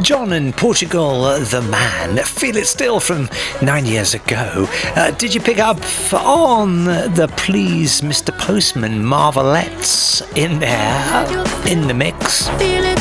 John in Portugal, The Man. Feel It Still from 9 years ago. Did you pick up on the Please Mr. Postman Marvelettes in there, in the mix? Feel it